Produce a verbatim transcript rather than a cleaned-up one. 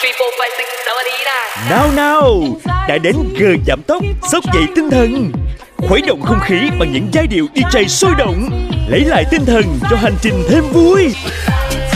Nào nào, đã đến giờ giảm tốc, xốc dậy tinh thần, khuấy động không khí bằng những giai điệu đi giây sôi động, lấy lại tinh thần cho hành trình thêm vui.